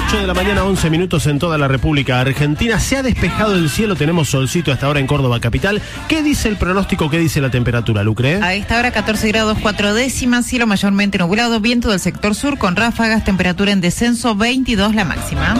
8 de la mañana, 11 minutos en toda la República Argentina. Se ha despejado el cielo, tenemos solcito hasta ahora en Córdoba capital. ¿Qué dice el pronóstico? ¿Qué dice la temperatura, Lucre? A esta hora 14 grados 4 décimas, cielo mayormente nublado, viento del sector sur con ráfagas, temperatura en descenso, 22 la máxima.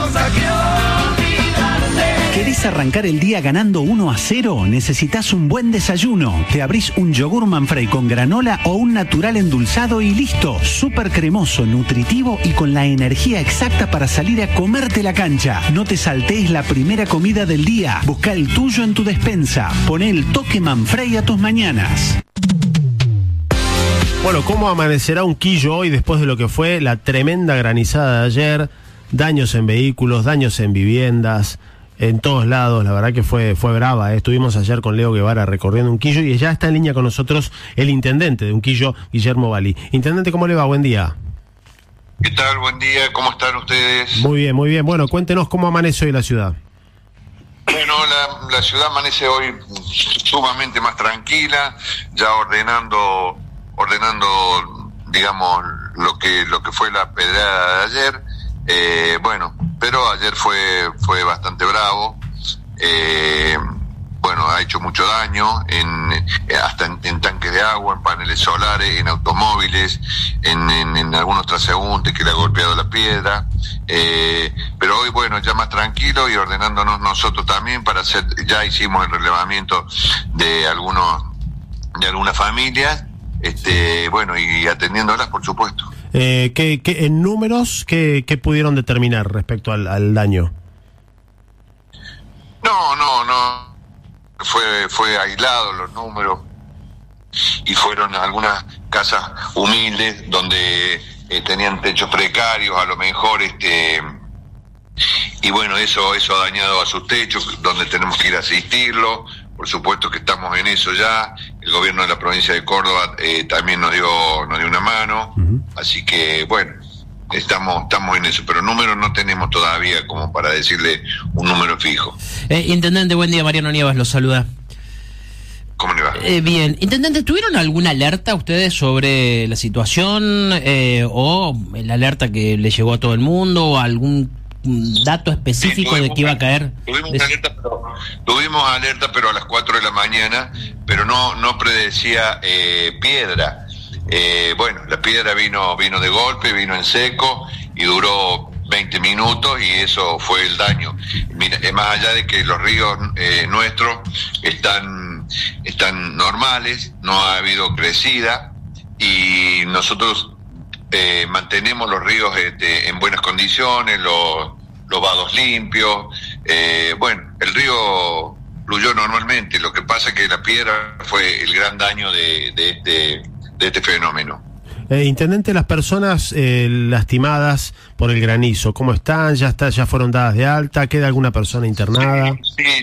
¿Querés arrancar el día ganando 1-0? Necesitas un buen desayuno. Te abrís un yogur Manfrey con granola o un natural endulzado y listo. Súper cremoso, nutritivo y con la energía exacta para salir a comerte la cancha. No te saltees la primera comida del día. Busca el tuyo en tu despensa. Poné el toque Manfrey a tus mañanas. Bueno, ¿cómo amanecerá Unquillo hoy después de lo que fue la tremenda granizada de ayer? Daños en vehículos, daños en viviendas, en todos lados. La verdad que fue brava. Estuvimos ayer con Leo Guevara recorriendo Unquillo y ya está en línea con nosotros el intendente de Unquillo, Guillermo Valí. Intendente, ¿cómo le va? Buen día. ¿Qué tal? Buen día. ¿Cómo están ustedes? Muy bien, muy bien. Bueno, cuéntenos cómo amanece hoy la ciudad. Bueno, la ciudad amanece hoy sumamente más tranquila, ya ordenando, digamos, lo que fue la pedrada de ayer. Bueno, pero ayer fue bastante bravo. Bueno, ha hecho mucho daño hasta en tanques de agua, en paneles solares, en automóviles, en algunos transeúntes que le ha golpeado la piedra. Pero hoy, bueno, ya más tranquilo y ordenándonos nosotros también para hacer, ya hicimos el relevamiento de algunas familias, bueno, y atendiéndolas, por supuesto. En números, ¿qué pudieron determinar respecto al daño? No. Fue aislado los números y fueron algunas casas humildes donde tenían techos precarios, a lo mejor, y bueno, eso ha dañado a sus techos, donde tenemos que ir a asistirlo. Por supuesto que estamos en eso ya. El gobierno de la provincia de Córdoba también nos dio una mano. Así que, bueno, estamos en eso. Pero números no tenemos todavía como para decirle un número fijo. Intendente, buen día. Mariano Nievas lo saluda. ¿Cómo le va? Bien. Intendente, ¿tuvieron alguna alerta ustedes sobre la situación o la alerta que le llegó a todo el mundo o algún dato específico de que iba a caer? Tuvimos alerta, pero a las 4 de la mañana, pero no predecía piedra. Bueno, la piedra vino de golpe, vino en seco y duró 20 minutos y eso fue el daño. Mira, más allá de que los ríos nuestros están normales, no ha habido crecida y nosotros mantenemos los ríos en buenas condiciones, los vados limpios. Bueno, el río fluyó normalmente. Lo que pasa es que la piedra fue el gran daño de este fenómeno. Intendente, las personas lastimadas por el granizo, ¿cómo están? ¿Ya fueron dadas de alta? ¿Queda alguna persona internada?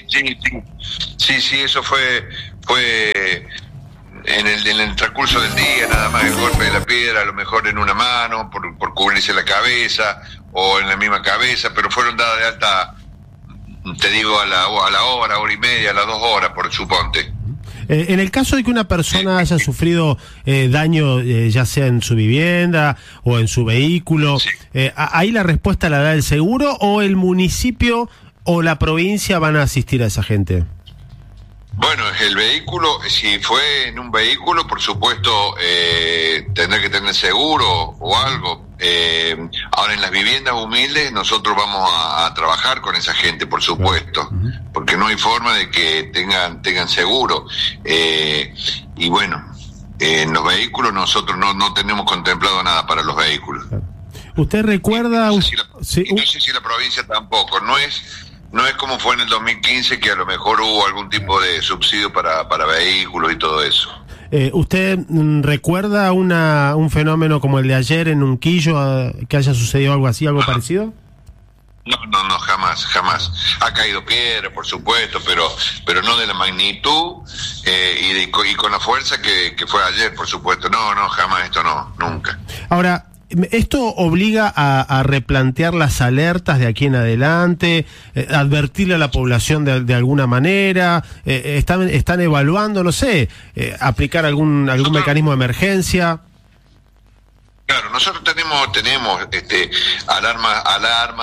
Sí, eso fue en el transcurso del día, nada más el golpe de la piedra, a lo mejor en una mano, por cubrirse la cabeza, o en la misma cabeza, pero fueron dadas de alta, te digo, a la hora y media, a las 2 horas, por suponte. En el caso de que una persona haya sufrido daño, ya sea en su vivienda o en su vehículo, ¿ahí la respuesta la da el seguro o el municipio o la provincia van a asistir a esa gente? Bueno, el vehículo, si fue en un vehículo, por supuesto, tendrá que tener seguro o algo. Ahora, en las viviendas humildes, nosotros vamos a trabajar con esa gente, por supuesto, porque no hay forma de que tengan seguro. Y bueno, en los vehículos nosotros no tenemos contemplado nada para los vehículos. ¿Usted recuerda? No sé si la provincia tampoco, no es como fue en el 2015, que a lo mejor hubo algún tipo de subsidio para vehículos y todo eso. ¿Usted recuerda un fenómeno como el de ayer en Unquillo, que haya sucedido algo así, algo parecido? No, jamás. Ha caído piedra, por supuesto, pero no de la magnitud y con la fuerza que fue ayer, por supuesto. No, jamás, esto no, nunca. Ahora, ¿esto obliga a replantear las alertas de aquí en adelante, advertirle a la población de alguna manera? ¿Están evaluando, no sé, aplicar algún mecanismo de emergencia? Claro, nosotros tenemos alarmas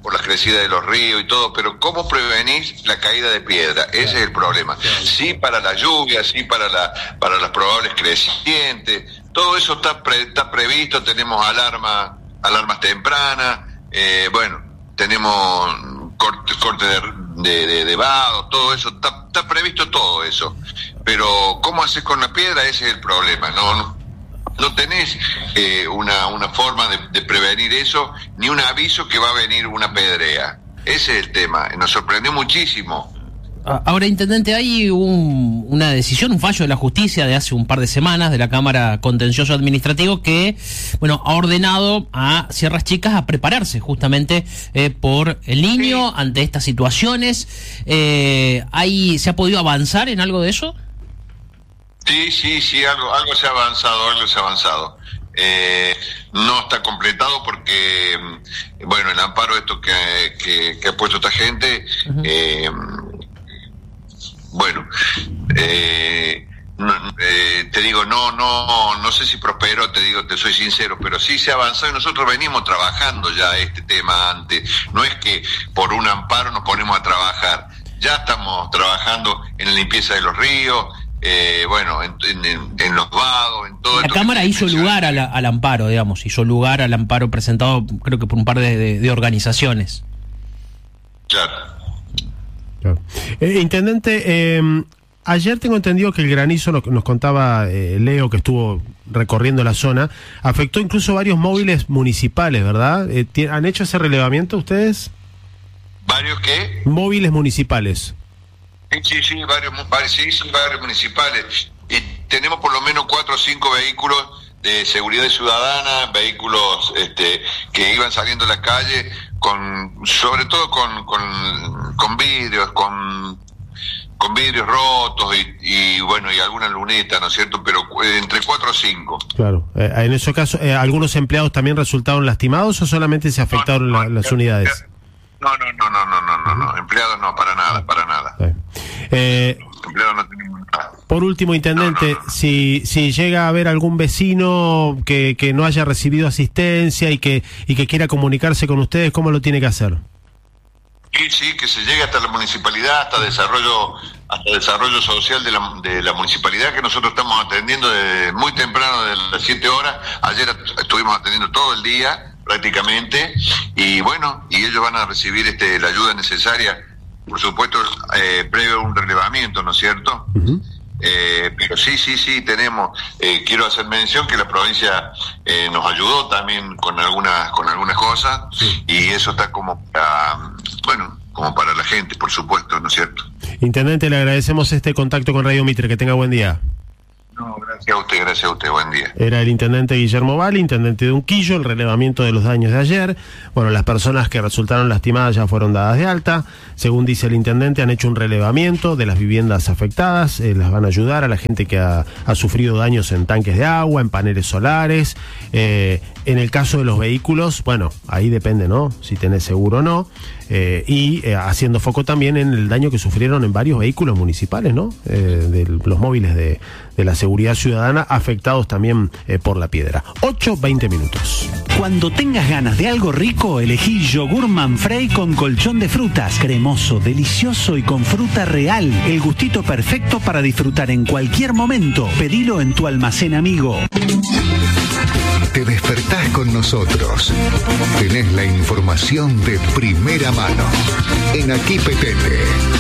por la crecida de los ríos y todo, pero ¿cómo prevenís la caída de piedra? Ese es el problema. Sí para la lluvia, sí para las probables crecientes, todo eso está previsto, tenemos alarmas tempranas, tenemos corte de vado, todo eso, está previsto todo eso. Pero ¿cómo haces con la piedra? Ese es el problema, no tenés una forma de prevenir eso, ni un aviso que va a venir una pedrea. Ese es el tema, nos sorprendió muchísimo. Ahora, intendente, hay una decisión, un fallo de la justicia de hace un par de semanas de la Cámara Contencioso Administrativo que, ha ordenado a Sierras Chicas a prepararse justamente por el niño ante estas situaciones. ¿Se ha podido avanzar en algo de eso? Sí, algo se ha avanzado, no está completado porque, el amparo esto que ha puesto esta gente, te digo, no sé si prosperó, te soy sincero, pero sí se ha avanzado y nosotros venimos trabajando ya este tema antes. No es que por un amparo nos ponemos a trabajar, ya estamos trabajando en la limpieza de los ríos, en los vados, en todo. La Cámara hizo lugar al amparo, hizo lugar al amparo presentado, creo que por un par de organizaciones. Claro. Intendente, ayer tengo entendido que el granizo, nos contaba Leo, que estuvo recorriendo la zona, afectó incluso varios móviles municipales, ¿verdad? ¿Han hecho ese relevamiento ustedes? ¿Varios qué? Móviles municipales. Sí, varios municipales. Y tenemos por lo menos 4 o 5 vehículos de seguridad ciudadana, vehículos que iban saliendo a la calle, sobre todo con vidrios, con vidrios rotos y alguna luneta, ¿no es cierto? Pero entre 4 o 5. Claro. En ese caso, ¿algunos empleados también resultaron lastimados o solamente se afectaron las unidades? No. Empleados no, para nada. Empleados no tenemos nada. Por último, intendente, si llega a haber algún vecino que no haya recibido asistencia y que quiera comunicarse con ustedes, ¿cómo lo tiene que hacer? Sí, que se llegue hasta la municipalidad, hasta desarrollo social de la municipalidad, que nosotros estamos atendiendo desde muy temprano, de las 7 horas. Ayer estuvimos atendiendo todo el día prácticamente, y ellos van a recibir la ayuda necesaria, por supuesto, previo a un relevamiento, ¿no es cierto? Uh-huh. Pero sí tenemos, quiero hacer mención que la provincia nos ayudó también con algunas cosas, sí. Y eso está como para la gente, por supuesto, ¿no es cierto? Intendente, le agradecemos este contacto con Radio Mitre, que tenga buen día. No, gracias a usted, buen día. Era el intendente Guillermo Valli, intendente de Unquillo, el relevamiento de los daños de ayer. Las personas que resultaron lastimadas ya fueron dadas de alta. Según dice el intendente, han hecho un relevamiento de las viviendas afectadas, las van a ayudar a la gente que ha sufrido daños en tanques de agua, en paneles solares. En el caso de los vehículos, ahí depende, ¿no? Si tenés seguro o no. Haciendo foco también en el daño que sufrieron en varios vehículos municipales, ¿no? De los móviles de la seguridad ciudadana afectados también por la piedra. 8:20 minutos. Cuando tengas ganas de algo rico, elegí yogur Manfrey con colchón de frutas, cremoso, delicioso y con fruta real. El gustito perfecto para disfrutar en cualquier momento. Pedilo en tu almacén amigo. Te despertás con nosotros. Tenés la información de primera mano. En Aquí Petete.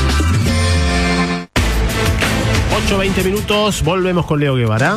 8:20 minutos, volvemos con Leo Guevara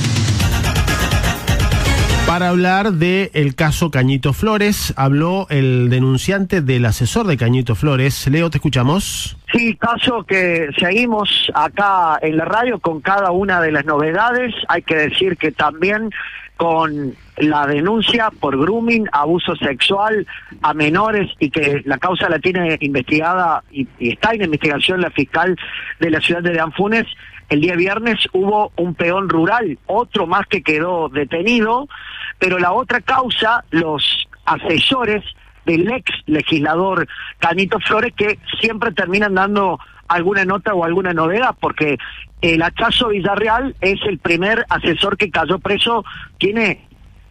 para hablar del caso Cañito Flores. Habló el denunciante del asesor de Cañito Flores. Leo, te escuchamos. Sí, caso que seguimos acá en la radio con cada una de las novedades. Hay que decir que también con la denuncia por grooming, abuso sexual a menores, y que la causa la tiene investigada y está en investigación la fiscal de la ciudad de Danfunes. El día viernes hubo un peón rural, otro más que quedó detenido, pero la otra causa, los asesores del ex legislador Cañito Flores, que siempre terminan dando alguna nota o alguna novedad, porque el Hachazo Villarreal es el primer asesor que cayó preso, tiene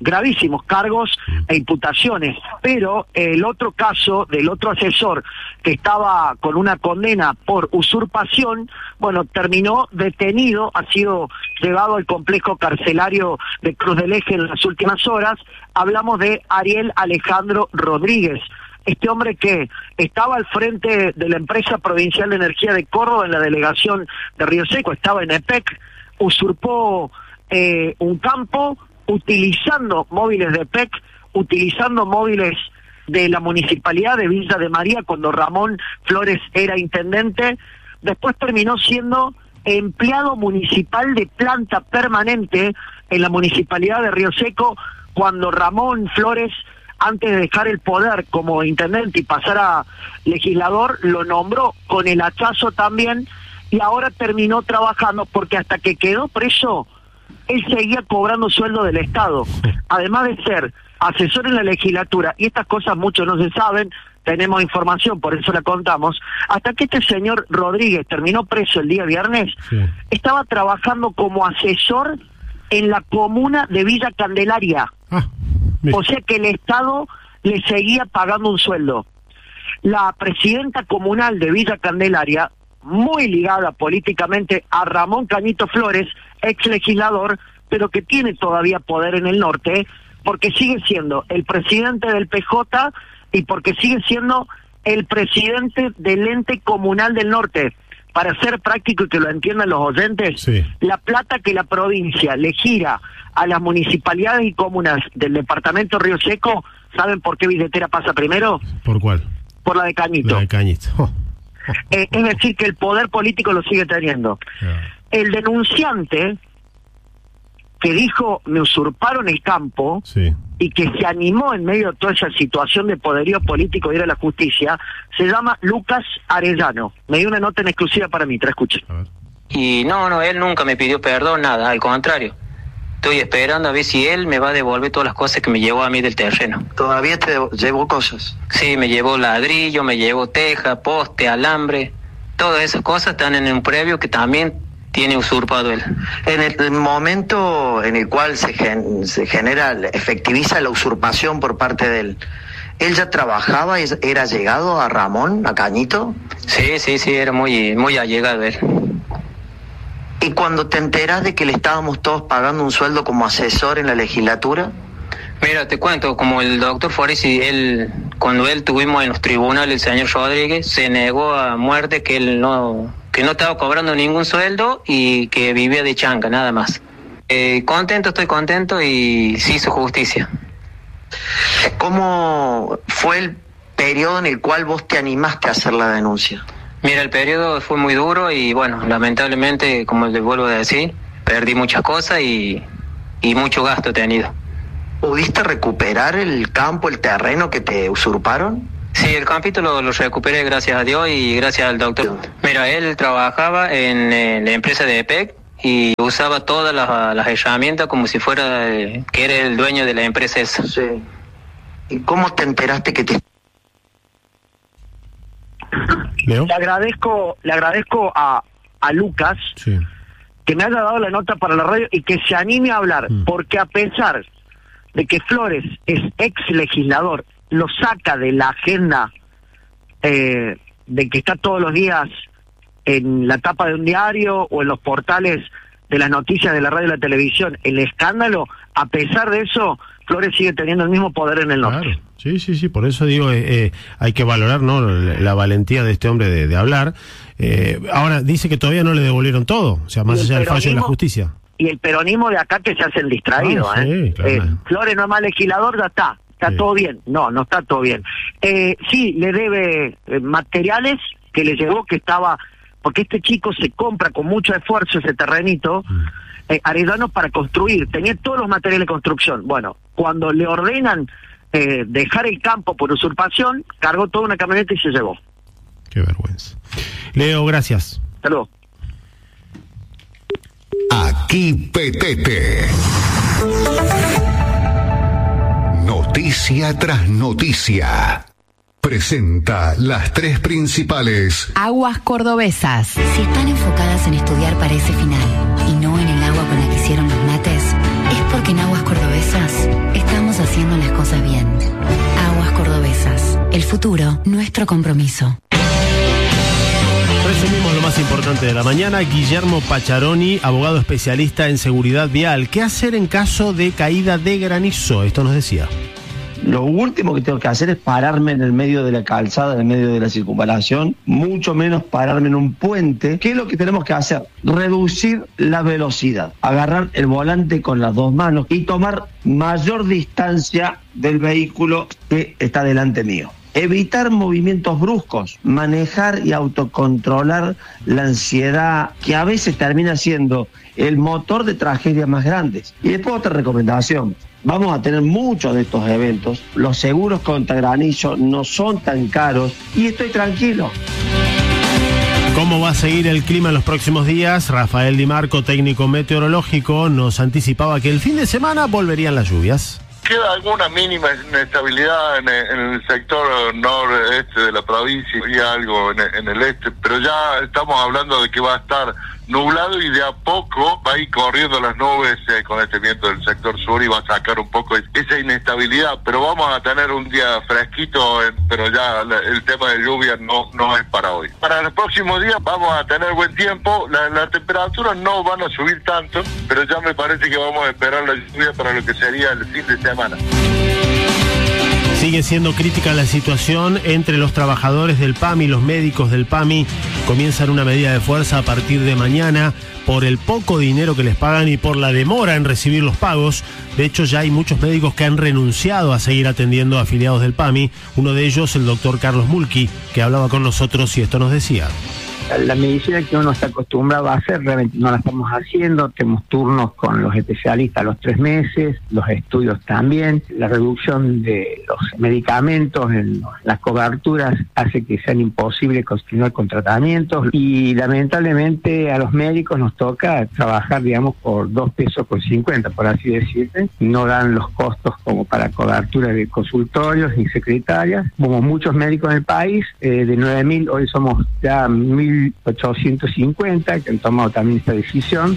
gravísimos cargos e imputaciones, pero el otro caso del otro asesor que estaba con una condena por usurpación, bueno, terminó detenido, ha sido llevado al complejo carcelario de Cruz del Eje en las últimas horas. Hablamos de Ariel Alejandro Rodríguez, este hombre que estaba al frente de la empresa provincial de energía de Córdoba en la delegación de Río Seco, estaba en EPEC, usurpó un campo, utilizando móviles de PEC, utilizando móviles de la municipalidad de Villa de María cuando Ramón Flores era intendente. Después terminó siendo empleado municipal de planta permanente en la municipalidad de Río Seco cuando Ramón Flores, antes de dejar el poder como intendente y pasar a legislador, lo nombró con el hachazo también, y ahora terminó trabajando porque hasta que quedó preso él seguía cobrando sueldo del Estado, además de ser asesor en la legislatura, y estas cosas muchos no se saben, tenemos información, por eso la contamos, hasta que este señor Rodríguez terminó preso el día viernes, estaba trabajando como asesor en la comuna de Villa Candelaria, o sea que el Estado le seguía pagando un sueldo. La presidenta comunal de Villa Candelaria, muy ligada políticamente a Ramón Cañito Flores, ex legislador, pero que tiene todavía poder en el norte, porque sigue siendo el presidente del PJ y porque sigue siendo el presidente del ente comunal del norte. Para ser práctico y que lo entiendan los oyentes, la plata que la provincia le gira a las municipalidades y comunas del departamento Río Seco, ¿saben por qué billetera pasa primero? ¿Por cuál? Por la de Cañito. La de Cañito. Es decir, que el poder político lo sigue teniendo. El denunciante que dijo, me usurparon el campo, y que se animó en medio de toda esa situación de poderío político de ir a la justicia, se llama Lucas Arellano. Me dio una nota en exclusiva para mí, te la escucho. Y no, él nunca me pidió perdón, nada, al contrario. Estoy esperando a ver si él me va a devolver todas las cosas que me llevó a mí del terreno. ¿Todavía te llevó cosas? Sí, me llevó ladrillo, me llevó teja, poste, alambre. Todas esas cosas están en un previo que también tiene usurpado él. En el momento en el cual se efectiviza la usurpación por parte de él, ¿él ya trabajaba, era llegado a Ramón, a Cañito? Sí, era muy allegado él. ¿Y cuando te enteras de que le estábamos todos pagando un sueldo como asesor en la legislatura? Mira, te cuento, como el doctor Foresi, cuando él tuvimos en los tribunales, el señor Rodríguez se negó a muerte que él no estaba cobrando ningún sueldo y que vivía de changa, nada más. Estoy contento y se hizo justicia. ¿Cómo fue el periodo en el cual vos te animaste a hacer la denuncia? Mira, el periodo fue muy duro y bueno, lamentablemente, como les vuelvo a decir, perdí muchas cosas y mucho gasto he tenido. ¿Pudiste recuperar el campo, el terreno que te usurparon? Sí, el campito lo recuperé gracias a Dios y gracias al doctor. Mira, él trabajaba en la empresa de EPEC y usaba todas las herramientas como si fuera que era el dueño de la empresa esa. Sí. ¿Y cómo te enteraste que te... ¿Leo? Le agradezco a Lucas que me haya dado la nota para la radio y que se anime a hablar, porque a pesar de que Flores es ex legislador, lo saca de la agenda de que está todos los días en la tapa de un diario o en los portales de las noticias de la radio y la televisión, el escándalo, a pesar de eso, Flores sigue teniendo el mismo poder en el norte. Claro. Sí, por eso digo, hay que valorar, ¿no?, la valentía de este hombre de hablar. Ahora, dice que todavía no le devolvieron todo, o sea, más allá del fallo de la justicia. Y el peronismo de acá que se hace el distraído, claro. Flores no es más legislador, ya está todo bien. No está todo bien. Sí, le debe materiales que le llegó, que estaba, porque este chico se compra con mucho esfuerzo ese terrenito, Arellano, para construir, tenía todos los materiales de construcción. Bueno, cuando le ordenan dejar el campo por usurpación, cargó toda una camioneta y se llevó. Qué vergüenza. Leo, gracias. Hasta luego. Aquí Petete. Noticia tras noticia. Presenta las tres principales. Aguas cordobesas. Si están enfocadas en estudiar para ese final y no en el agua con la que hicieron los mates, es porque en Aguas Cordobesas haciendo las cosas bien. Aguas Cordobesas. El futuro, nuestro compromiso. Resumimos lo más importante de la mañana. Guillermo Pacharoni, abogado especialista en seguridad vial. ¿Qué hacer en caso de caída de granizo? Esto nos decía. Lo último que tengo que hacer es pararme en el medio de la calzada, en el medio de la circunvalación, mucho menos pararme en un puente. ¿Qué es lo que tenemos que hacer? Reducir la velocidad, agarrar el volante con las dos manos y tomar mayor distancia del vehículo que está delante mío. Evitar movimientos bruscos, manejar y autocontrolar la ansiedad, que a veces termina siendo el motor de tragedias más grandes. Y después otra recomendación. Vamos a tener muchos de estos eventos. Los seguros contra granizo no son tan caros y estoy tranquilo. ¿Cómo va a seguir el clima en los próximos días? Rafael Di Marco, técnico meteorológico, nos anticipaba que el fin de semana volverían las lluvias. Queda alguna mínima inestabilidad en el sector noreste de la provincia y algo en el este, pero ya estamos hablando de que va a estar nublado y de a poco va a ir corriendo las nubes con este viento del sector sur y va a sacar un poco esa inestabilidad, pero vamos a tener un día fresquito, pero ya el tema de lluvia no es para hoy. Para los próximos días vamos a tener buen tiempo, las temperaturas no van a subir tanto, pero ya me parece que vamos a esperar la lluvia para lo que sería el fin de semana. Sigue siendo crítica la situación entre los trabajadores del PAMI. Los médicos del PAMI comienzan una medida de fuerza a partir de mañana por el poco dinero que les pagan y por la demora en recibir los pagos. De hecho, ya hay muchos médicos que han renunciado a seguir atendiendo a afiliados del PAMI. Uno de ellos, el doctor Carlos Mulqui, que hablaba con nosotros y esto nos decía. La medicina que uno está acostumbrado a hacer realmente no la estamos haciendo. Tenemos turnos con los especialistas a los 3 meses, los estudios también. La reducción de los medicamentos en las coberturas hace que sean imposibles continuar con tratamientos y lamentablemente a los médicos nos toca trabajar, digamos, por 2 pesos con 50, por así decirte. No dan los costos como para cobertura de consultorios ni secretarias. Como muchos médicos en el país, de 9.000 hoy somos ya 1.850 que han tomado también esta decisión.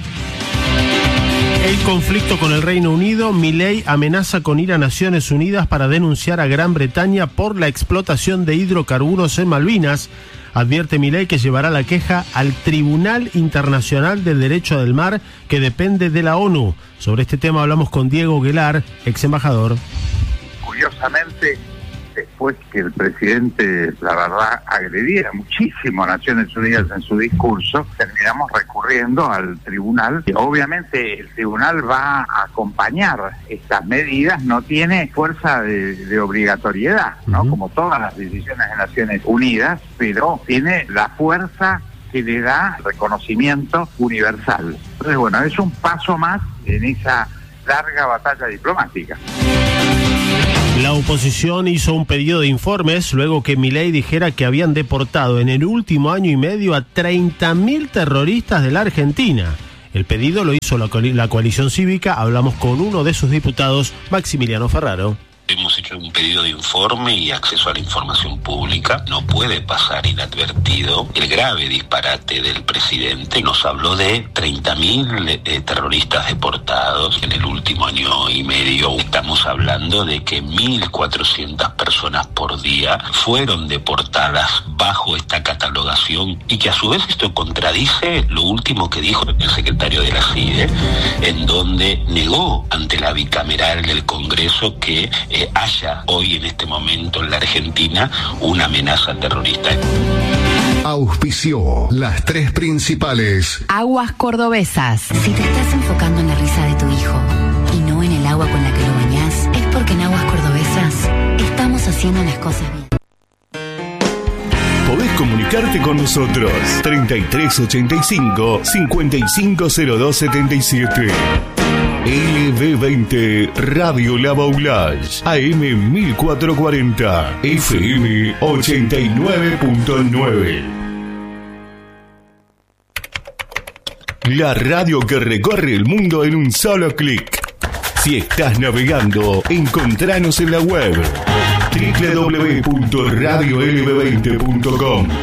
El conflicto con el Reino Unido. Milei amenaza con ir a Naciones Unidas para denunciar a Gran Bretaña por la explotación de hidrocarburos en Malvinas. Advierte Milei que llevará la queja al Tribunal Internacional del Derecho del Mar, que depende de la ONU. Sobre este tema hablamos con Diego Guelar, ex embajador. Curiosamente, después que el presidente, la verdad, agrediera muchísimo a Naciones Unidas en su discurso, terminamos recurriendo al tribunal. Y obviamente el tribunal va a acompañar estas medidas, no tiene fuerza de obligatoriedad, ¿no? Como todas las decisiones de Naciones Unidas, pero tiene la fuerza que le da reconocimiento universal. Entonces, bueno, es un paso más en esa larga batalla diplomática. La oposición hizo un pedido de informes luego que Milei dijera que habían deportado en el último año y medio a 30.000 terroristas de la Argentina. El pedido lo hizo la coalición cívica. Hablamos con uno de sus diputados, Maximiliano Ferraro. Hemos hecho un pedido de informe y acceso a la información pública. No puede pasar inadvertido el grave disparate del presidente. Nos habló de 30.000 terroristas deportados en el último año y medio. Estamos hablando de que 1.400 personas por día fueron deportadas bajo esta catalogación y que a su vez esto contradice lo último que dijo el secretario de la CIDE, en donde negó ante la bicameral del Congreso que haya hoy en este momento en la Argentina una amenaza terrorista. Auspició las 3 principales. Aguas Cordobesas. Si te estás enfocando en la risa de tu hijo y no en el agua con la que lo bañás, es porque en Aguas Cordobesas estamos haciendo las cosas bien. Podés comunicarte con nosotros. 3385 550277. LB20 Radio La Baulage, AM 1440, FM 89.9. La radio que recorre el mundo en un solo clic. Si estás navegando, encontranos en la web www.radiolb20.com.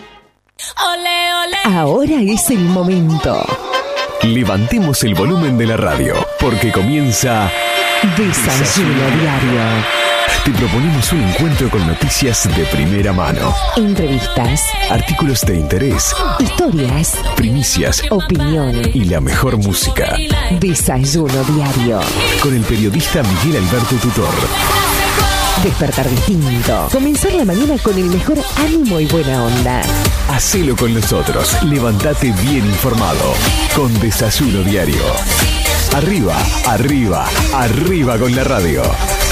Ahora es el momento. Levantemos el volumen de la radio, porque comienza Desayuno Diario. Te proponemos un encuentro con noticias de primera mano, Entrevistas, artículos de interés, historias, primicias, opinión y la mejor música. Desayuno Diario. Con el periodista Miguel Alberto Tutor. Despertar distinto. Comenzar la mañana con el mejor ánimo y buena onda. Hacelo con nosotros. Levantate bien informado. Con Desayuno Diario. Arriba, arriba, arriba con la radio.